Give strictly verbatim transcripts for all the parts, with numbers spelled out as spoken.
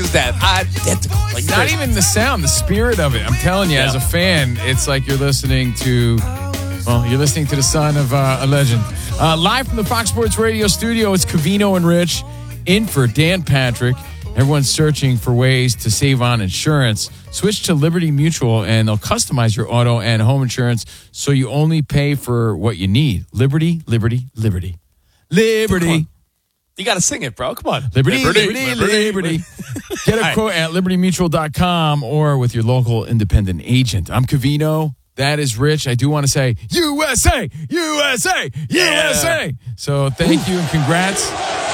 was that? Identical. Like Not there's- even the sound, the spirit of it. I'm telling you, Yeah. as a fan, it's like you're listening to, well, you're listening to the son of uh, a legend. Uh, live from the Fox Sports Radio studio, it's Covino and Rich in for Dan Patrick. Everyone's searching for ways to save on insurance. Switch to Liberty Mutual, and they'll customize your auto and home insurance so you only pay for what you need. Liberty, Liberty, Liberty. Liberty. You got to sing it, bro. Come on. Liberty, Liberty, Liberty. Liberty. Get a quote at liberty mutual dot com or with your local independent agent. I'm Covino. That is Rich. I do want to say U S A, U S A, U S A. Yeah. So thank you and congrats.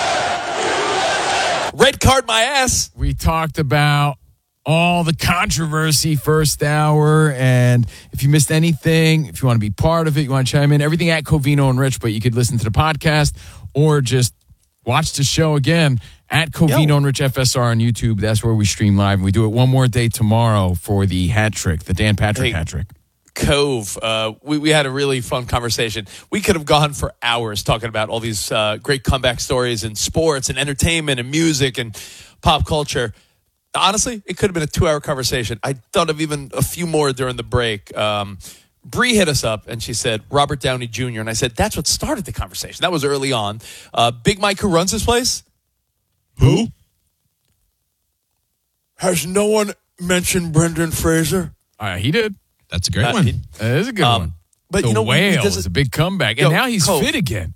Red card my ass. We talked about all the controversy first hour, and if you missed anything, if you want to be part of it, you want to chime in, everything at Covino and Rich, but you could listen to the podcast or just watch the show again at Covino Yo. and Rich F S R on YouTube. That's where we stream live, and we do it one more day tomorrow for the hat trick, the Dan Patrick hey. hat trick. Cove, uh, we, we had a really fun conversation. We could have gone for hours talking about all these uh, great comeback stories in sports and entertainment and music and pop culture. Honestly, it could have been a two-hour conversation. I thought of even a few more during the break. Um, Bree hit us up, and she said, Robert Downey Junior And I said, that's what started the conversation. That was early on. Uh, Big Mike, who runs this place? Who? Has no one mentioned Brendan Fraser? Uh, he did. That's a great Uh, one. he- That is a good Um, one. but the you know, whale does is it- a big comeback, Yo, and now he's Cove. fit again.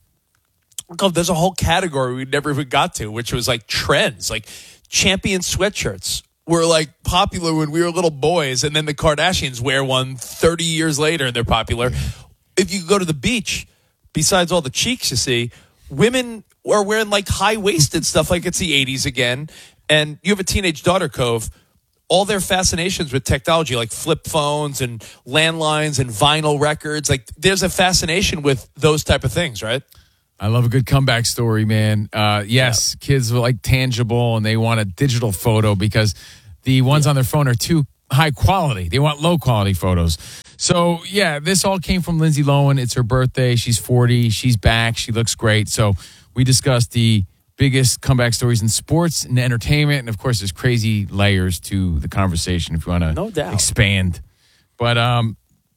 Cove, there's a whole category we never even got to, which was like trends, like champion sweatshirts were like popular when we were little boys, and then the Kardashians wear one thirty years later and they're popular. If you go to the beach, besides all the cheeks you see, women are wearing like high-waisted stuff like it's the eighties again. And you have a teenage daughter, Cove. All their fascinations with technology, like flip phones and landlines and vinyl records, like there's a fascination with those type of things, right? I love a good comeback story, man. Uh, yes, yeah. Kids are like tangible, and they want a digital photo because the ones yeah. on their phone are too high quality. They want low quality photos. So, yeah, this all came from Lindsay Lohan. It's her birthday. She's forty. She's back. She looks great. So we discussed the biggest comeback stories in sports and entertainment. And, of course, there's crazy layers to the conversation if you want to no doubt. expand. But um,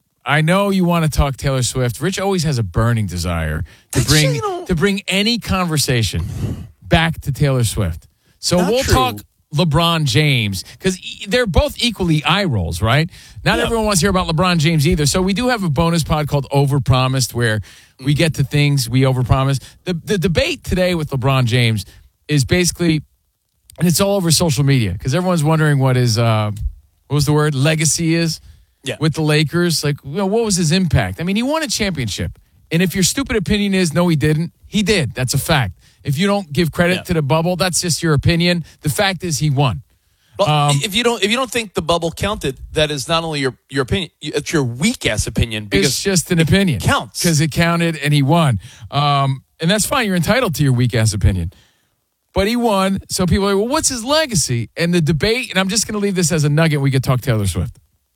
I know you want to talk Taylor Swift. Rich always has a burning desire to Did bring you know- to bring any conversation back to Taylor Swift. So Not we'll true. talk LeBron James because they're both equally eye rolls, right? Not Yeah. everyone wants to hear about LeBron James either. So we do have a bonus pod called Overpromised where we get to things we overpromise. The the debate today with LeBron James is basically, and it's all over social media because everyone's wondering what his uh, what was the word legacy is Yeah. with the Lakers. Like, you know, what was his impact? I mean, he won a championship, and if your stupid opinion is no, he didn't, he did. That's a fact. If you don't give credit Yeah. to the bubble, that's just your opinion. The fact is he won. Well, Um, if you don't, if you don't think the bubble counted, that is not only your your opinion; it's your weak ass opinion. Because It's just an opinion. counts. Because it counted and he won. Um, and that's fine. You're entitled to your weak ass opinion. But he won. So people are like, well, what's his legacy? And the debate, and I'm just going to leave this as a nugget. We could talk Taylor Swift.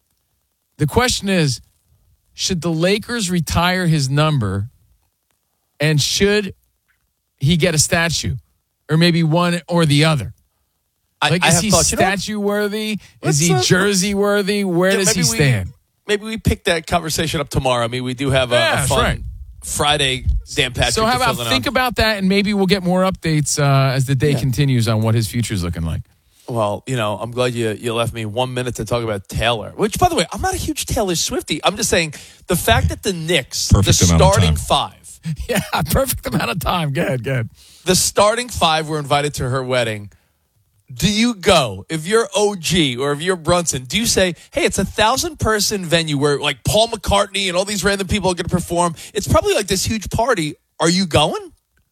The question is, should the Lakers retire his number and should he get a statue? Or maybe one or the other? I, Like, I is have he thought, you know, statue worthy? Is Let's, he uh, jersey worthy? Where yeah, does he maybe we- stand? Maybe we pick that conversation up tomorrow. I mean, we do have a, Yeah, a that's fun right. Friday Dan Patrick. So how to about fill in think on. about that, and maybe we'll get more updates uh, as the day Yeah. continues on what his future's looking like. Well, you know, I'm glad you you left me one minute to talk about Taylor. Which, by the way, I'm not a huge Taylor Swiftie. I'm just saying the fact that the Knicks, Perfect the amount of starting time. five, Yeah, perfect amount of time. Good, good. the starting five were invited to her wedding. Do you go, if you're O G or if you're Brunson, do you say, hey, it's a thousand person venue where like Paul McCartney and all these random people are going to perform. It's probably like this huge party. Are you going?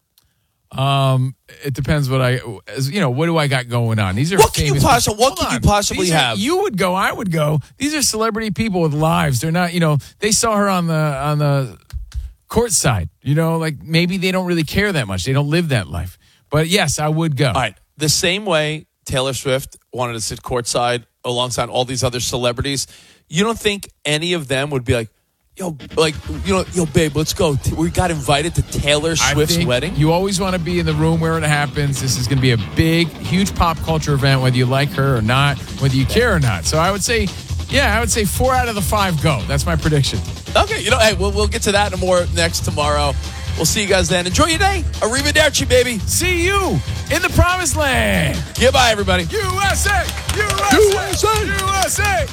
Um, it depends what I, as, you know, what do I got going on? These are What can you famous- possi- what Hold can you on. possibly These are- have? You would go, I would go. These are celebrity people with lives. They're not, you know, they saw her on the on the court side. You know, like maybe they don't really care that much. They don't live that life. But yes, I would go. All right. The same way Taylor Swift wanted to sit courtside alongside all these other celebrities, you don't think any of them would be like, yo, like, you know, yo, babe, let's go. We got invited to Taylor Swift's I think wedding. You always want to be in the room where it happens. This is going to be a big, huge pop culture event, whether you like her or not, whether you care or not. So I would say, yeah, I would say four out of the five go. That's my prediction. Okay, you know, hey, we'll, we'll get to that and more next tomorrow. We'll see you guys then. Enjoy your day. Arrivederci, baby. See you in the promised land. Goodbye, everybody. U S A! U S A! U S A!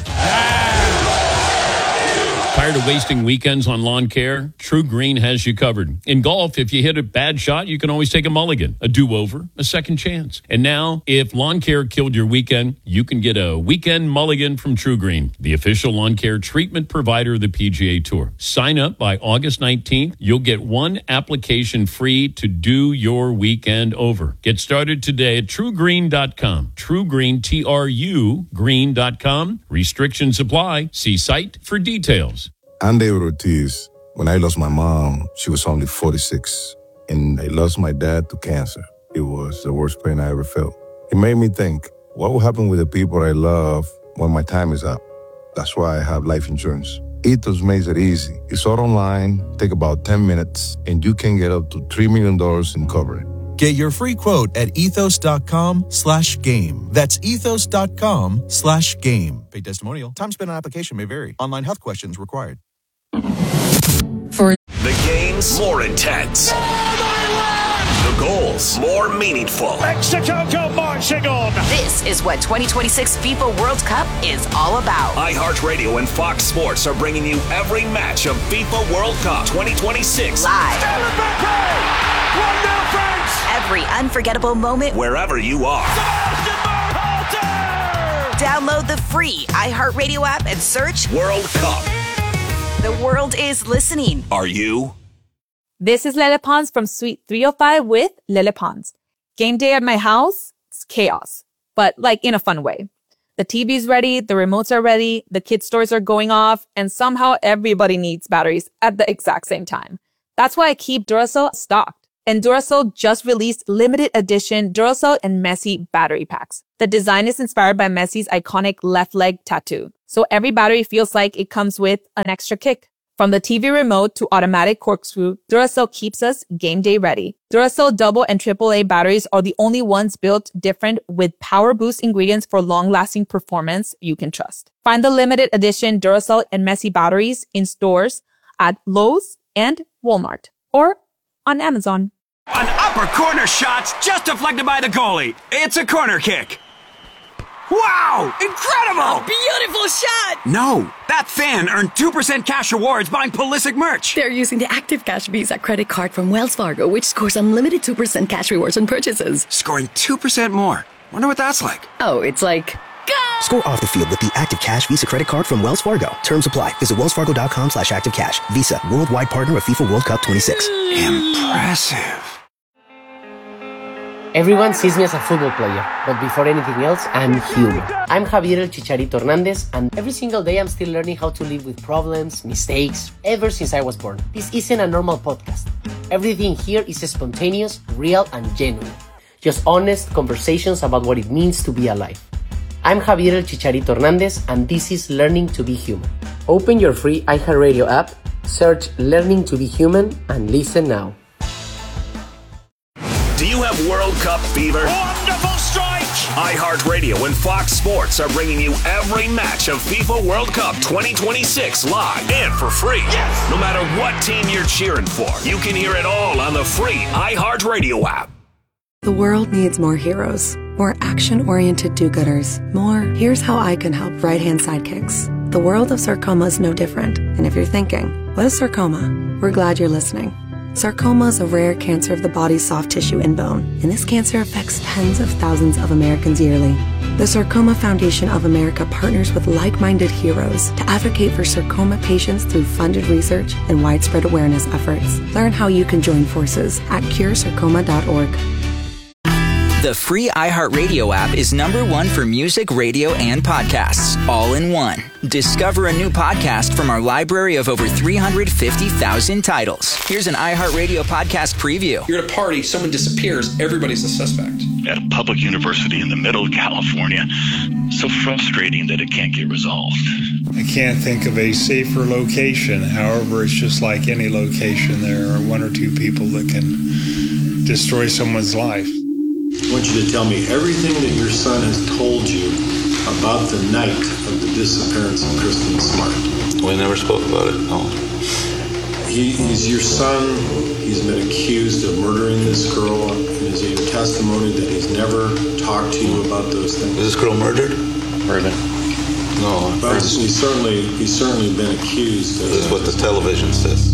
Tired of wasting weekends on lawn care? True Green has you covered. In golf, if you hit a bad shot, you can always take a mulligan, a do-over, a second chance. And now, if lawn care killed your weekend, you can get a weekend mulligan from True Green, the official lawn care treatment provider of the P G A Tour. Sign up by August nineteenth. You'll get one application free to do your weekend over. Get started today at true green dot com. True Green, T R U, green dot com. Restrictions apply. See site for details. I'm David Ortiz. When I lost my mom, she was only forty-six. And I lost my dad to cancer. It was the worst pain I ever felt. It made me think, what will happen with the people I love when my time is up? That's why I have life insurance. Ethos makes it easy. It's all online, take about ten minutes, and you can get up to three million dollars in coverage. Get your free quote at ethos.com slash game. That's ethos.com slash game. Paid testimonial. Time spent on application may vary. Online health questions required. For the games more intense. The goals more meaningful. Mexico go marching on. This is what twenty twenty-six FIFA World Cup is all about. iHeartRadio and Fox Sports are bringing you every match of FIFA World Cup twenty twenty-six. Live. one nil France. Every unforgettable moment. Wherever you are. Download the free iHeartRadio app and search World Cup. The world is listening. Are you? This is Lele Pons from Suite three oh five with Lele Pons. Game day at my house, it's chaos, but like in a fun way. The T V's ready, the remotes are ready, the kids' stores are going off, and somehow everybody needs batteries at the exact same time. That's why I keep Duracell stocked. And Duracell just released limited edition Duracell and Messi battery packs. The design is inspired by Messi's iconic left leg tattoo. So every battery feels like it comes with an extra kick. From the T V remote to automatic corkscrew, Duracell keeps us game day ready. Duracell double and triple A batteries are the only ones built different with power boost ingredients for long-lasting performance you can trust. Find the limited edition Duracell and Messi batteries in stores at Lowe's and Walmart or on Amazon. An upper corner shot's just deflected by the goalie. It's a corner kick. Wow! Incredible! Beautiful shot! No, that fan earned two percent cash rewards buying Pulisic merch. They're using the Active Cash Visa credit card from Wells Fargo, which scores unlimited two percent cash rewards on purchases. Scoring two percent more. Wonder what that's like. Oh, it's like... Go! Score off the field with the Active Cash Visa credit card from Wells Fargo. Terms apply. Visit wellsfargo.com slash active cash. Visa, worldwide partner of FIFA World Cup twenty-six. Impressive. Everyone sees me as a football player, but before anything else, I'm human. I'm Javier El Chicharito Hernandez, and every single day I'm still learning how to live with problems, mistakes, ever since I was born. This isn't a normal podcast. Everything here is spontaneous, real, and genuine. Just honest conversations about what it means to be alive. I'm Javier El Chicharito Hernandez, and this is Learning to be Human. Open your free iHeartRadio app, search Learning to be Human, and listen now. Do you have World Cup fever? Wonderful strike! iHeartRadio and Fox Sports are bringing you every match of FIFA World Cup twenty twenty-six live and for free. Yes! No matter what team you're cheering for, you can hear it all on the free iHeartRadio app. The world needs more heroes, more action-oriented do-gooders, more here's how I can help right-hand sidekicks. The world of sarcoma is no different. And if you're thinking, what is sarcoma? We're glad you're listening. Sarcoma is a rare cancer of the body's soft tissue and bone, and this cancer affects tens of thousands of Americans yearly. The Sarcoma Foundation of America partners with like-minded heroes to advocate for sarcoma patients through funded research and widespread awareness efforts. Learn how you can join forces at cure sarcoma dot org. The free iHeartRadio app is number one for music, radio, and podcasts, all in one. Discover a new podcast from our library of over three hundred fifty thousand titles. Here's an iHeartRadio podcast preview. You're at a party, someone disappears, everybody's a suspect. At a public university in the middle of California. So frustrating that it can't get resolved. I can't think of a safer location. However, it's just like any location. There are one or two people that can destroy someone's life. I want you to tell me everything that your son has told you about the night of the disappearance of Kristen Smart. We never spoke about it, no. He, he's your son. He's been accused of murdering this girl. Is it your testimony that he's never talked to you about those things? Was this girl murdered? Murdered. No. But he's certainly, he's certainly been accused. Of this is what the television says.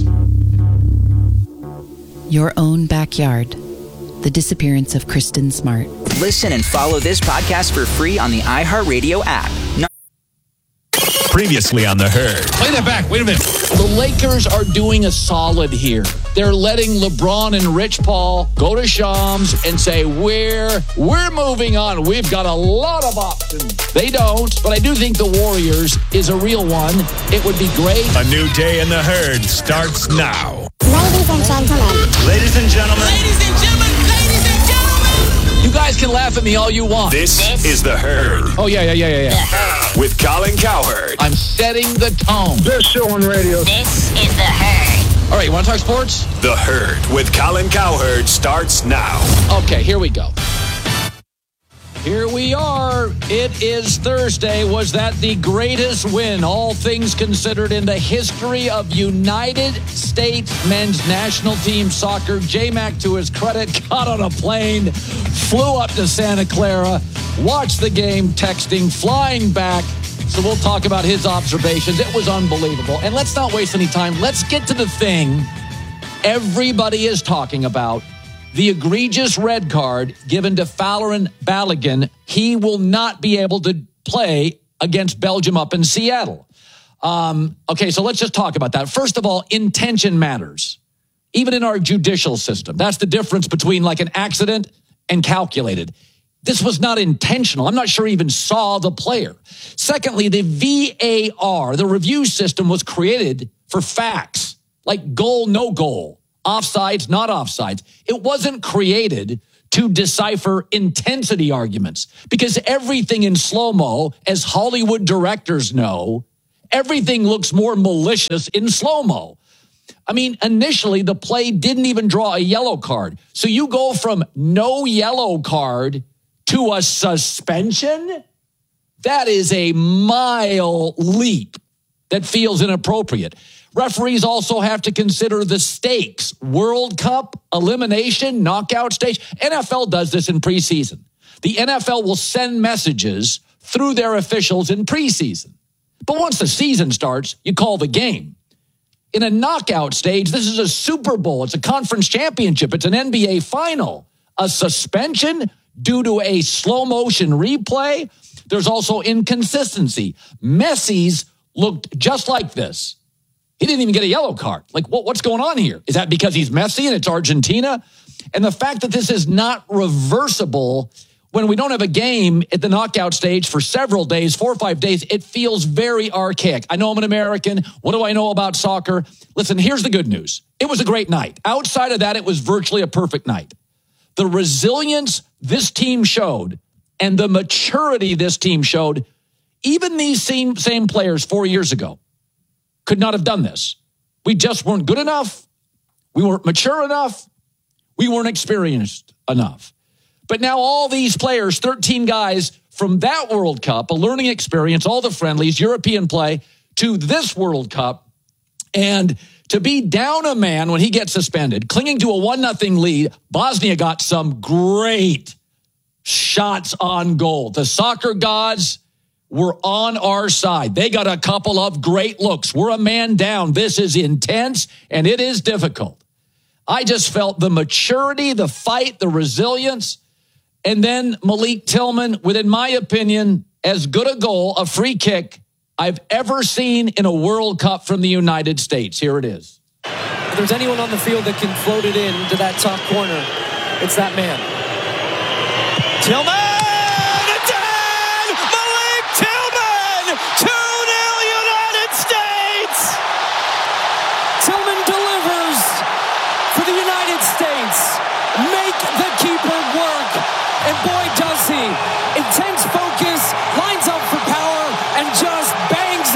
Your own backyard. The disappearance of Kristen Smart. Listen and follow this podcast for free on the iHeartRadio app. No- Previously on The Herd. Play that back. Wait a minute. The Lakers are doing a solid here. They're letting LeBron and Rich Paul go to Shams and say, we're, we're moving on. We've got a lot of options. They don't, but I do think the Warriors is a real one. It would be great. A new day in The Herd starts now. Ladies and gentlemen. Ladies and gentlemen. Ladies and gentlemen. Ladies and gentlemen. You guys can laugh at me all you want. This, this is The Herd. Oh, yeah, yeah, yeah, yeah, yeah. With Colin Cowherd. I'm setting the tone. Best show on radio. This is The Herd. All right, you want to talk sports? The Herd with Colin Cowherd starts now. Okay, here we go. Here we are. It is Thursday. Was that the greatest win, all things considered, in the history of United States men's national team soccer? J-Mac, to his credit, got on a plane, flew up to Santa Clara, watched the game, texting, flying back. So we'll talk about his observations. It was unbelievable. And let's not waste any time. Let's get to the thing everybody is talking about. The egregious red card given to Folarin Balogun. He will not be able to play against Belgium up in Seattle. Um, okay, so let's just talk about that. First of all, intention matters, even in our judicial system. That's the difference between like an accident and calculated. This was not intentional. I'm not sure he even saw the player. Secondly, the V A R, the review system, was created for facts, like goal, no goal. Offsides, not offsides. It wasn't created to decipher intensity arguments because everything in slow-mo, as Hollywood directors know, everything looks more malicious in slow-mo. I mean, initially, the play didn't even draw a yellow card. So you go from no yellow card to a suspension? That is a mile leap that feels inappropriate. Referees also have to consider the stakes. World Cup, elimination, knockout stage. N F L does this in preseason. The N F L will send messages through their officials in preseason. But once the season starts, you call the game. In a knockout stage, this is a Super Bowl. It's a conference championship. It's an N B A final. A suspension due to a slow motion replay. There's also inconsistency. Messi's looked just like this. He didn't even get a yellow card. Like, what, what's going on here? Is that because he's Messi and it's Argentina? And the fact that this is not reversible when we don't have a game at the knockout stage for several days, four or five days, it feels very archaic. I know I'm an American. What do I know about soccer? Listen, here's the good news. It was a great night. Outside of that, it was virtually a perfect night. The resilience this team showed and the maturity this team showed, even these same, same players four years ago could not have done this. We just weren't good enough. We weren't mature enough. We weren't experienced enough. But now all these players, thirteen guys from that World Cup, a learning experience, all the friendlies, European play, to this World Cup, and to be down a man when he gets suspended, clinging to a one nothing lead, Bosnia got some great shots on goal. The soccer gods were on our side. They got a couple of great looks. We're a man down. This is intense, and it is difficult. I just felt the maturity, the fight, the resilience. And then Malik Tillman, with, in my opinion, as good a goal, a free kick, I've ever seen in a World Cup from the United States. Here it is. If there's anyone on the field that can float it in to that top corner, it's that man. Tillman! It's in! Malik Tillman! two nil United States! Tillman delivers for the United States. Make the keeper work. And boy, does he. Intense focus, lines up for power, and just bangs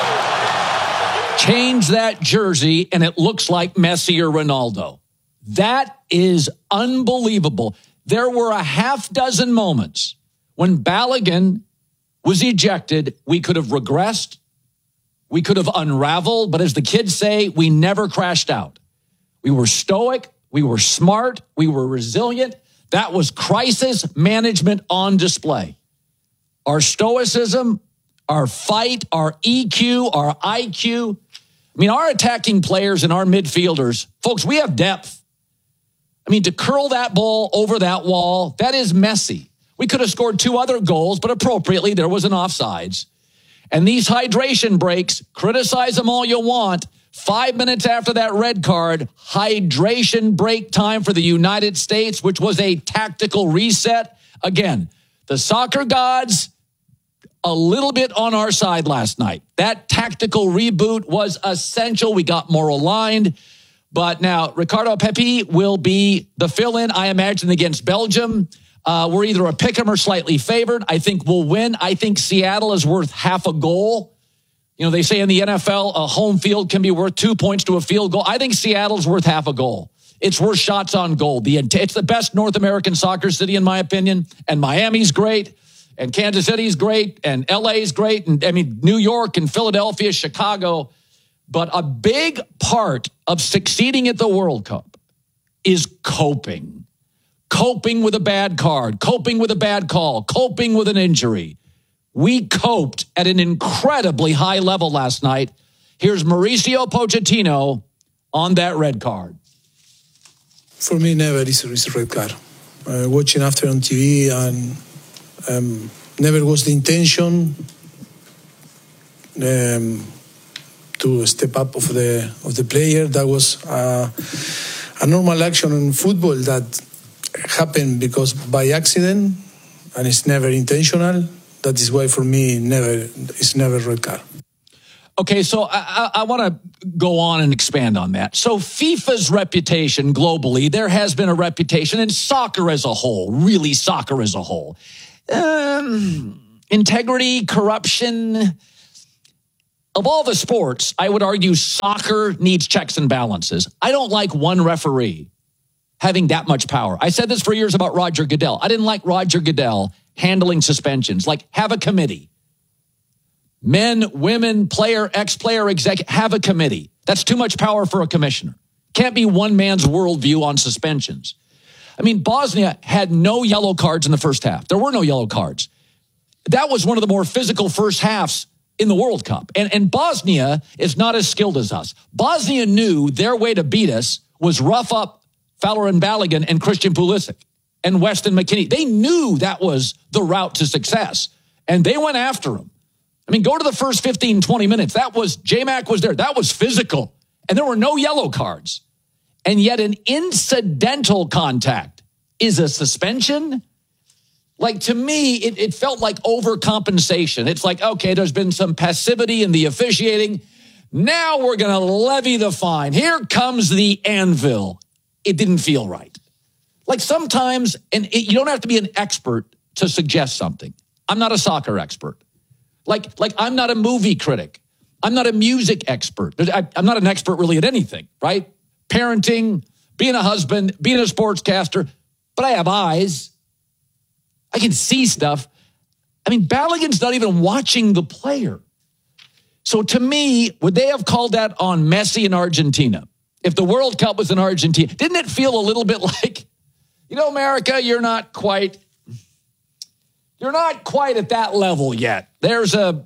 it. Change that jersey, and it looks like Messi or Ronaldo. That is unbelievable. There were a half dozen moments when Balogun was ejected. We could have regressed. We could have unraveled. But as the kids say, we never crashed out. We were stoic. We were smart. We were resilient. That was crisis management on display. Our stoicism, our fight, our E Q, our I Q. I mean, our attacking players and our midfielders, folks, we have depth. I mean, to curl that ball over that wall, that is messy. We could have scored two other goals, but appropriately, there was an offsides. And these hydration breaks, criticize them all you want. Five minutes after that red card, hydration break time for the United States, which was a tactical reset. Again, the soccer gods, a little bit on our side last night. That tactical reboot was essential. We got more aligned. But now, Ricardo Pepi will be the fill-in, I imagine, against Belgium. Uh, we're either a pick-em or slightly favored. I think we'll win. I think Seattle is worth half a goal. You know, they say in the N F L, a home field can be worth two points to a field goal. I think Seattle's worth half a goal. It's worth shots on goal. The, it's the best North American soccer city, in my opinion. And Miami's great. And Kansas City's great. And L A's great. And, I mean, New York and Philadelphia, Chicago. But a big part of succeeding at the World Cup is coping. Coping with a bad card. Coping with a bad call. Coping with an injury. We coped at an incredibly high level last night. Here's Mauricio Pochettino on that red card. For me, never is a red card. Uh, watching after on T V, and um, never was the intention um, to step up of the of the player. That was uh, a normal action in football that happened because by accident, and it's never intentional. That is why, for me, never it's never red card. Okay, so I, I, I want to go on and expand on that. So FIFA's reputation globally, there has been a reputation in soccer as a whole, really soccer as a whole. Um, integrity, corruption. Of all the sports, I would argue soccer needs checks and balances. I don't like one referee having that much power. I said this for years about Roger Goodell. I didn't like Roger Goodell handling suspensions. Like, have a committee. Men, women, player, ex-player, exec, have a committee. That's too much power for a commissioner. Can't be one man's worldview on suspensions. I mean, Bosnia had no yellow cards in the first half. There were no yellow cards. That was one of the more physical first halves in the World Cup. And, and Bosnia is not as skilled as us. Bosnia knew their way to beat us was rough up Fowler Balogun and Christian Pulisic and Weston McKennie. They knew that was the route to success, and they went after him. I mean, go to the first fifteen, twenty minutes. That was, J-Mac was there. That was physical, and there were no yellow cards. And yet an incidental contact is a suspension? Like, to me, it, it felt like overcompensation. It's like, okay, there's been some passivity in the officiating. Now we're going to levy the fine. Here comes the anvil. It didn't feel right. Like sometimes, and it, you don't have to be an expert to suggest something. I'm not a soccer expert. Like, like I'm not a movie critic. I'm not a music expert. I, I'm not an expert really at anything, right? Parenting, being a husband, being a sportscaster, but I have eyes. I can see stuff. I mean, Balogun's not even watching the player. So to me, would they have called that on Messi in Argentina? If the World Cup was in Argentina, didn't it feel a little bit like, you know, America, you're not quite, you're not quite at that level yet. There's a,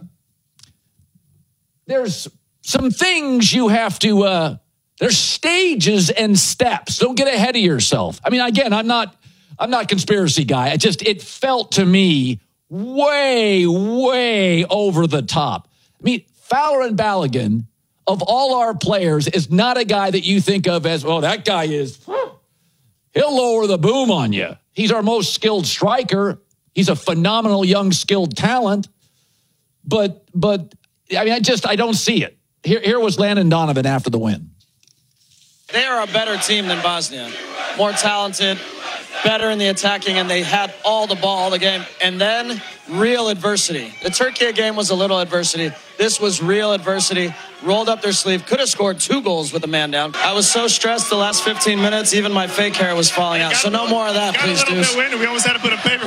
there's some things you have to, uh, there's stages and steps. Don't get ahead of yourself. I mean, again, I'm not, I'm not a conspiracy guy. I just, it felt to me way, way over the top. I mean, Fowler and Balogun, of all our players, is not a guy that you think of as, well, that guy is, He'll lower the boom on you. He's our most skilled striker. He's a phenomenal young skilled talent. But, but I mean, I just, I don't see it. Here, here was Landon Donovan after the win. They are a better team than Bosnia. More talented, better in the attacking, and they had all the ball all the game. And then real adversity. The Turkey game was a little adversity. This was real adversity. Rolled up their sleeve. Could have scored two goals with a man down. I was so stressed the last fifteen minutes, even my fake hair was falling out. So no more of that, please, Deuce. We almost had to put a paper.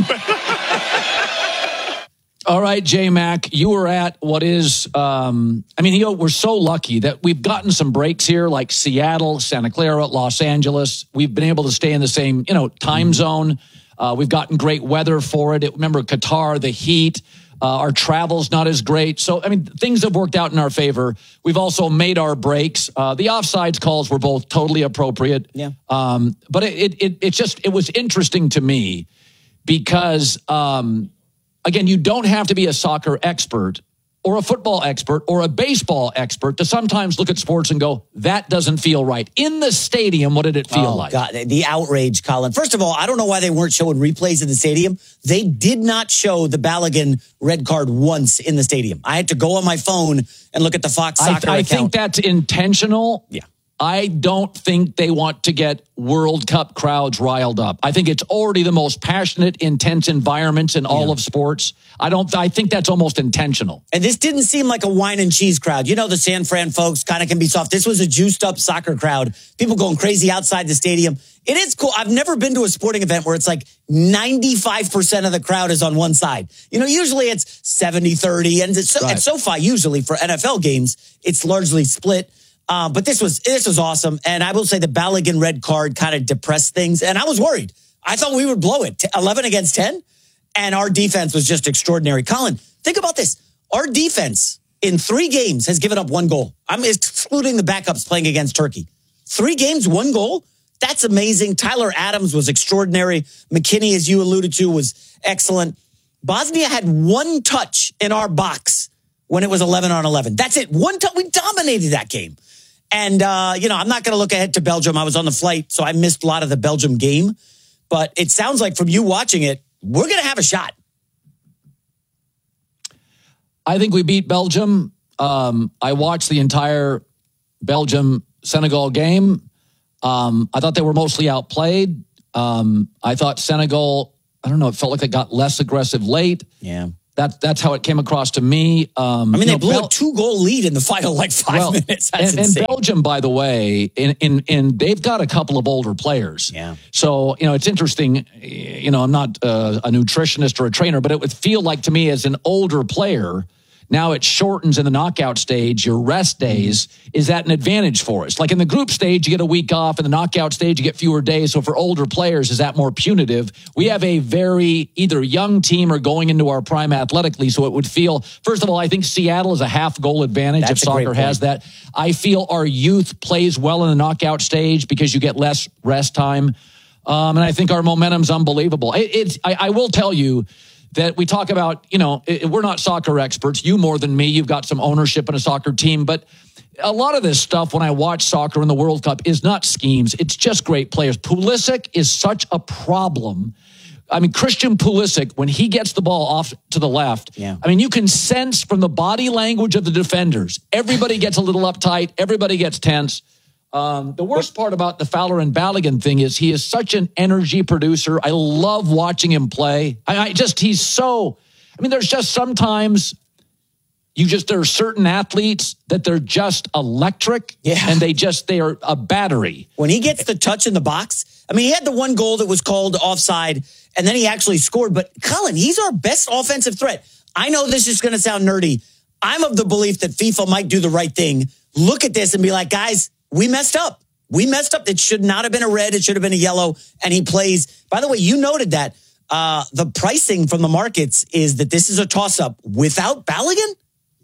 All right, J-Mac, you were at what is, um, I mean, you know, we're so lucky that we've gotten some breaks here, like Seattle, Santa Clara, Los Angeles. We've been able to stay in the same, you know, time mm-hmm. zone. Uh, we've gotten great weather for it. Remember, Qatar, the heat, uh, our travel's not as great. So, I mean, things have worked out in our favor. We've also made our breaks. Uh, the offsides calls were both totally appropriate. Yeah. Um, but it, it, it just, it was interesting to me because, um, again, you don't have to be a soccer expert or a football expert or a baseball expert to sometimes look at sports and go, that doesn't feel right. In the stadium, what did it feel oh, like? God, the outrage, Colin. First of all, I don't know why they weren't showing replays in the stadium. They did not show the Balogun red card once in the stadium. I had to go on my phone and look at the Fox Soccer I, I account. think that's intentional. Yeah. I don't think they want to get World Cup crowds riled up. I think it's already the most passionate, intense environments in all yeah. of sports. I don't. I think that's almost intentional. And this didn't seem like a wine and cheese crowd. You know, the San Fran folks kind of can be soft. This was a juiced up soccer crowd. People going crazy outside the stadium. It is cool. I've never been to a sporting event where it's like ninety-five percent of the crowd is on one side. You know, usually it's seventy thirty. And it's, right. at SoFi, usually for N F L games, it's largely split. Uh, but this was this was awesome. And I will say the Balogun red card kind of depressed things. And I was worried. I thought we would blow it. eleven against ten. And our defense was just extraordinary. Colin, think about this. Our defense in three games has given up one goal. I'm excluding the backups playing against Turkey. Three games, one goal? That's amazing. Tyler Adams was extraordinary. McKinney, as you alluded to, was excellent. Bosnia had one touch in our box when it was eleven on eleven. That's it. One touch. We dominated that game. And, uh, you know, I'm not going to look ahead to Belgium. I was on the flight, so I missed a lot of the Belgium game. But it sounds like from you watching it, we're going to have a shot. I think we beat Belgium. Um, I watched the entire Belgium-Senegal game. Um, I thought they were mostly outplayed. Um, I thought Senegal, I don't know, it felt like they got less aggressive late. Yeah. That, that's how it came across to me. Um, I mean, they know, blew Bel- a two-goal lead in the final, like five well, minutes. That's and, insane. and Belgium, by the way, in, in, in they've got a couple of older players. Yeah. So, you know, it's interesting. You know, I'm not uh, a nutritionist or a trainer, but it would feel like to me as an older player, now it shortens in the knockout stage, your rest days. Is that an advantage for us? Like in the group stage, you get a week off. In the knockout stage, you get fewer days. So for older players, is that more punitive? We have a very either young team or going into our prime athletically. So it would feel, first of all, I think Seattle is a half goal advantage That's if soccer has that. I feel our youth plays well in the knockout stage because you get less rest time. Um, and I think our momentum's unbelievable. It, it's, I, I will tell you, that we talk about, you know, we're not soccer experts. You more than me. You've got some ownership in a soccer team. But a lot of this stuff, when I watch soccer in the World Cup, is not schemes. It's just great players. Pulisic is such a problem. I mean, Christian Pulisic, when he gets the ball off to the left, yeah. I mean, you can sense from the body language of the defenders, everybody gets a little uptight. Everybody gets tense. Um, the worst part about the Fowler and Balogun thing is he is such an energy producer. I love watching him play. I, I just, he's so, I mean, there's just sometimes you just, there are certain athletes that they're just electric yeah. and they just, they are a battery. When he gets the touch in the box, I mean, he had the one goal that was called offside and then he actually scored. But Colin, he's our best offensive threat. I know this is going to sound nerdy. I'm of the belief that FIFA might do the right thing. Look at this and be like, guys, we messed up. We messed up. It should not have been a red. It should have been a yellow. And he plays. By the way, you noted that uh, the pricing from the markets is that this is a toss-up without Balogun?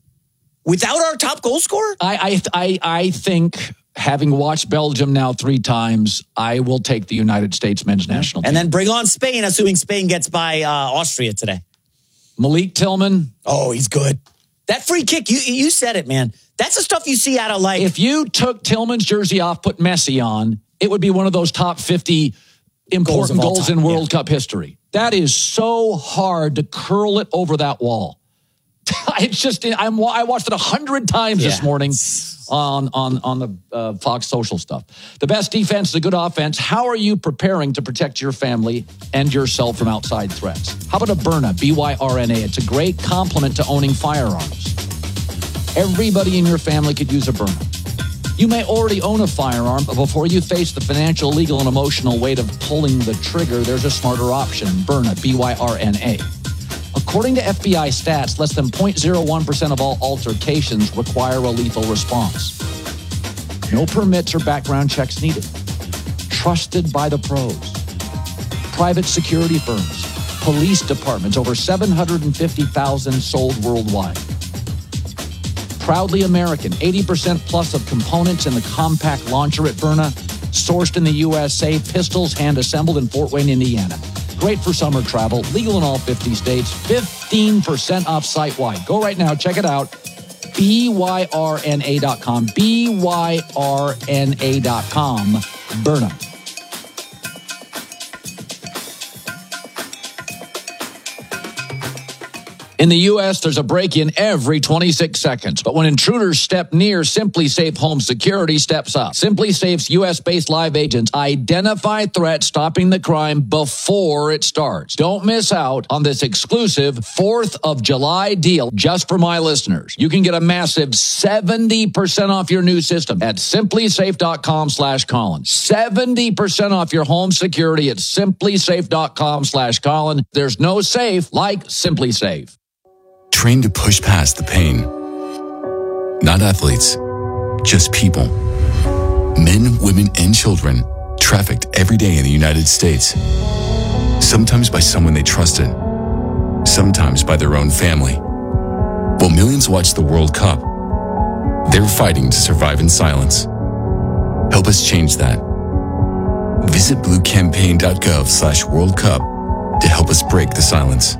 Without our top goal scorer? I, I, I, I think, having watched Belgium now three times, I will take the United States men's national team. And then bring on Spain, assuming Spain gets by uh, Austria today. Malik Tillman. Oh, he's good. That free kick, you you said it, man. That's the stuff you see out of like. If you took Tillman's jersey off, put Messi on, it would be one of those top fifty important goals, goals in World yeah. Cup history. That is so hard to curl it over that wall. It's just, I'm, I watched it a hundred times yeah. this morning on, on, on the uh, Fox Social stuff. The best defense is a good offense. How are you preparing to protect your family and yourself from outside threats? How about a Byrna, B Y R N A? It's a great complement to owning firearms. Everybody in your family could use a Byrna. You may already own a firearm, but before you face the financial, legal, and emotional weight of pulling the trigger, there's a smarter option, Byrna, B Y R N A. According to F B I stats, less than zero point zero one percent of all altercations require a lethal response. No permits or background checks needed. Trusted by the pros. Private security firms, police departments, over seven hundred fifty thousand sold worldwide. Proudly American, eighty percent plus of components in the compact launcher at Byrna, sourced in the U S A, pistols hand-assembled in Fort Wayne, Indiana. Great for summer travel, legal in all fifty states, fifteen percent off site-wide. Go right now, check it out, B Y R N A dot com, B Y R N A dot com, Byrna. In the U S, there's a break-in every twenty-six seconds. But when intruders step near, SimpliSafe Home Security steps up. SimpliSafe's U S-based live agents identify threats, stopping the crime before it starts. Don't miss out on this exclusive fourth of July deal just for my listeners. You can get a massive seventy percent off your new system at SimpliSafe.com slash Colin. seventy percent off your home security at SimpliSafe.com slash Colin. There's no safe like SimpliSafe. Trained to push past the pain. Not athletes, just people. Men, women, and children trafficked every day in the United States. Sometimes by someone they trusted, sometimes by their own family. While millions watch the World Cup, they're fighting to survive in silence. Help us change that. Visit bluecampaign.gov slash World Cup to help us break the silence.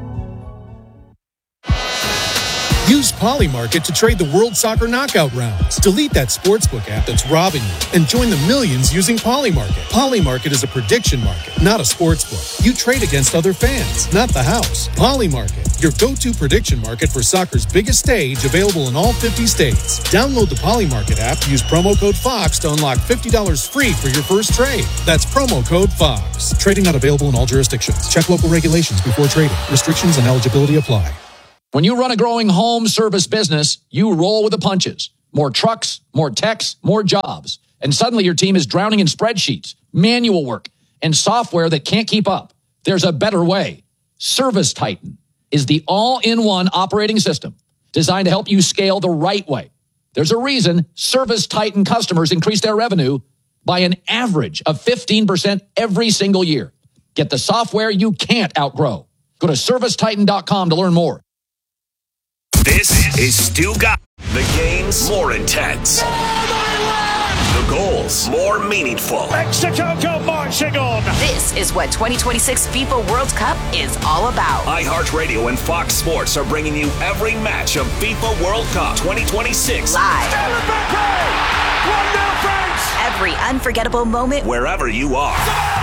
Use Polymarket to trade the World Soccer Knockout rounds. Delete that sportsbook app that's robbing you and join the millions using Polymarket. Polymarket is a prediction market, not a sportsbook. You trade against other fans, not the house. Polymarket, your go-to prediction market for soccer's biggest stage, available in all fifty states. Download the Polymarket app, use promo code FOX to unlock fifty dollars free for your first trade. That's promo code FOX. Trading not available in all jurisdictions. Check local regulations before trading. Restrictions and eligibility apply. When you run a growing home service business, you roll with the punches. More trucks, more techs, more jobs. And suddenly your team is drowning in spreadsheets, manual work, and software that can't keep up. There's a better way. ServiceTitan is the all-in-one operating system designed to help you scale the right way. There's a reason ServiceTitan customers increase their revenue by an average of fifteen percent every single year. Get the software you can't outgrow. Go to service titan dot com to learn more. This is Stu Got. The games more intense. The goals more meaningful. Mexico go marching on. This is what twenty twenty-six FIFA World Cup is all about. iHeartRadio and Fox Sports are bringing you every match of FIFA World Cup twenty twenty-six. Live. one nil France. Every unforgettable moment. Wherever you are.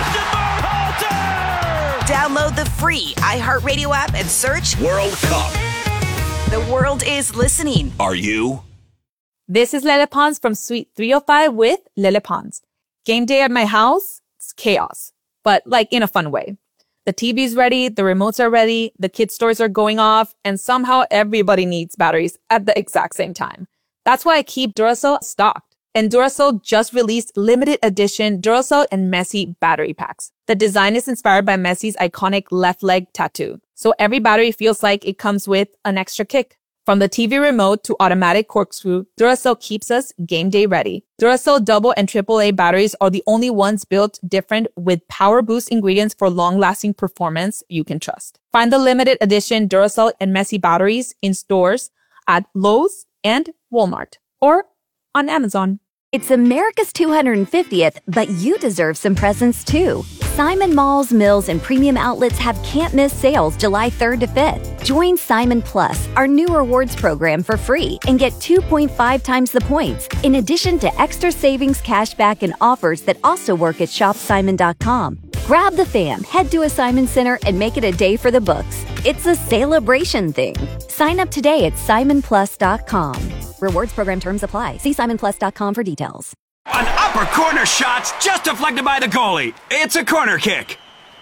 Download the free iHeartRadio app and search World Cup. The world is listening. Are you? This is Lele Pons from Suite three oh five with Lele Pons. Game day at my house, it's chaos, but like in a fun way. The T V's ready, the remotes are ready, the kids' stores are going off, and somehow everybody needs batteries at the exact same time. That's why I keep Duracell stocked. And Duracell just released limited edition Duracell and Messi battery packs. The design is inspired by Messi's iconic left leg tattoo. So every battery feels like it comes with an extra kick. From the T V remote to automatic corkscrew, Duracell keeps us game day ready. Duracell double and triple A batteries are the only ones built different with power boost ingredients for long-lasting performance you can trust. Find the limited edition Duracell and Messi batteries in stores at Lowe's and Walmart or on Amazon. It's America's two hundred fiftieth, but you deserve some presents too. Simon Malls, Mills, and Premium Outlets have can't-miss sales July third to fifth. Join Simon Plus, our new rewards program, for free and get two point five times the points, in addition to extra savings, cashback, and offers that also work at shop simon dot com. Grab the fam, head to a Simon Center, and make it a day for the books. It's a celebration thing. Sign up today at simon plus dot com. Rewards program terms apply. See simon plus dot com for details. An upper corner shot's just deflected by the goalie. It's a corner kick.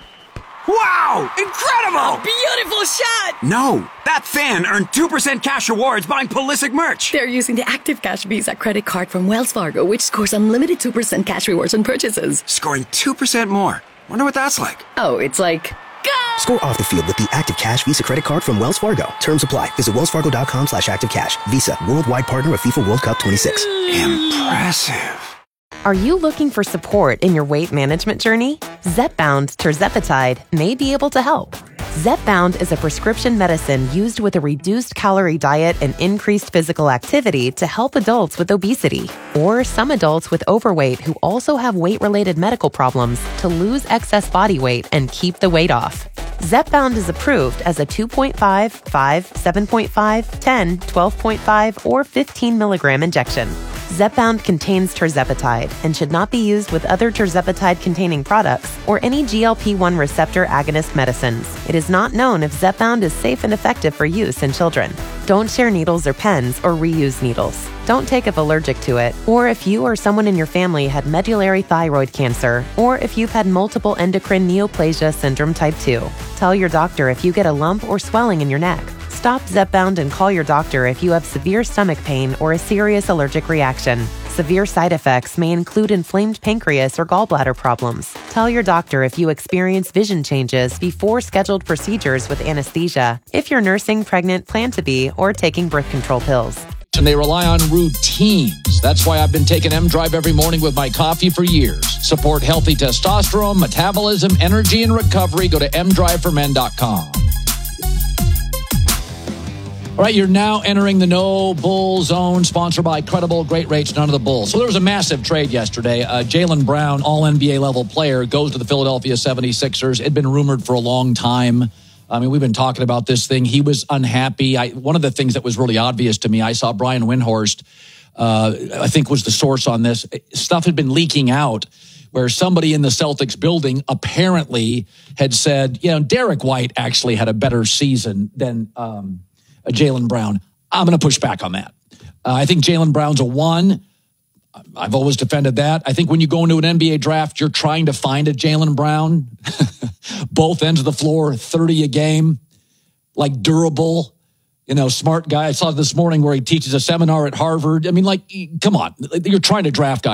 Wow! Incredible! A beautiful shot! No, that fan earned two percent cash rewards buying Pulisic merch. They're using the Active Cash Visa credit card from Wells Fargo, which scores unlimited two percent cash rewards on purchases. Scoring two percent more. Wonder what that's like. Oh, it's like... Go! Score off the field with the Active Cash Visa credit card from Wells Fargo. Terms apply. Visit wellsfargo.com slash active cash. Visa, worldwide partner of FIFA World Cup twenty-six. Impressive. Are you looking for support in your weight management journey? Zepbound tirzepatide may be able to help. Zepbound is a prescription medicine used with a reduced calorie diet and increased physical activity to help adults with obesity or some adults with overweight who also have weight-related medical problems to lose excess body weight and keep the weight off. Zepbound is approved as a two point five, five, seven point five, ten, twelve point five, or fifteen milligram injection. Zepbound contains tirzepatide and should not be used with other tirzepatide-containing products or any G L P one receptor agonist medicines. It is not known if Zepbound is safe and effective for use in children. Don't share needles or pens or reuse needles. Don't take if allergic to it, or if you or someone in your family had medullary thyroid cancer, or if you've had multiple endocrine neoplasia syndrome type two. Tell your doctor if you get a lump or swelling in your neck. Stop Zepbound and call your doctor if you have severe stomach pain or a serious allergic reaction. Severe side effects may include inflamed pancreas or gallbladder problems. Tell your doctor if you experience vision changes before scheduled procedures with anesthesia, if you're nursing, pregnant, plan to be, or taking birth control pills. And they rely on routines. That's why I've been taking M-Drive every morning with my coffee for years. Support healthy testosterone, metabolism, energy, and recovery. Go to m drive for men dot com. All right, you're now entering the No Bull Zone, sponsored by Credible, great rates, none of the bull. So there was a massive trade yesterday. Uh, Jaylen Brown, all N B A level player, goes to the Philadelphia seventy-sixers. It had been rumored for a long time. I mean, we've been talking about this thing. He was unhappy. I, one of the things that was really obvious to me, I saw Brian Windhorst, uh, I think was the source on this. Stuff had been leaking out where somebody in the Celtics building apparently had said, you know, Derek White actually had a better season than um, Jaylen Brown. I'm going to push back on that. Uh, I think Jaylen Brown's a one. I've always defended that. I think when you go into an N B A draft, you're trying to find a Jaylen Brown. Both ends of the floor, thirty a game, like durable, you know, smart guy. I saw this morning where he teaches a seminar at Harvard. I mean, like, come on. You're trying to draft guys.